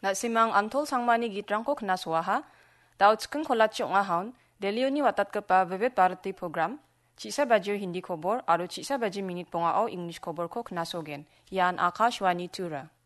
Simang antol sangmani gitrangko kena suaha, daud sekeng kolacok ngahaun, delioni watat kepa Vivid Bharati program, Ciksa baju Hindi khobor, aru Ciksa baju minit pongao English khobor ko kena sogen. Yan Akashwani Tura.